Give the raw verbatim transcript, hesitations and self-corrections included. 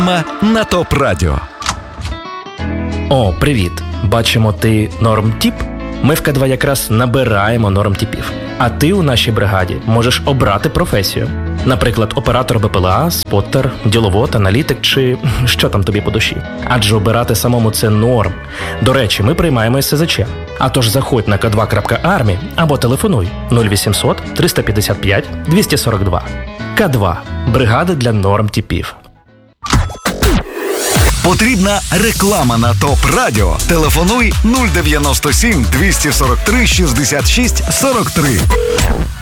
На ТОП Радіо. О, привіт! Бачимо, ти нормтіп? Ми в Ка два якраз набираємо нормтіпів. А ти у нашій бригаді можеш обрати професію. Наприклад, оператор Б П Л А, споттер, діловод, аналітик чи що там тобі по душі. Адже обирати самому це норм. До речі, ми приймаємо ес зе че. А тож заходь на ка два крапка армі або телефонуй нуль вісімсот триста п'ятдесят п'ять двісті сорок два. Ка два. Бригада для нормтіпів. Потрібна реклама на ТОП Радіо. Телефонуй нуль дев'яносто сім двісті сорок три шістдесят шість сорок три.